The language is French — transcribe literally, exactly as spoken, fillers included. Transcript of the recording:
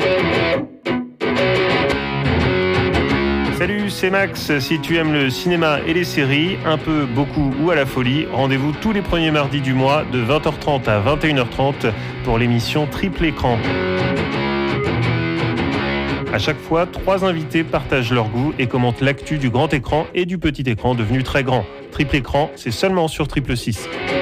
Salut, c'est Max. Si tu aimes le cinéma et les séries, un peu, beaucoup ou à la folie, rendez-vous tous les premiers mardis du mois de vingt heures trente à vingt et une heures trente pour l'émission Triple Écran. À chaque fois, trois invités partagent leur goût et commentent l'actu du grand écran et du petit écran devenu très grand. Triple Écran, c'est seulement sur Triple six.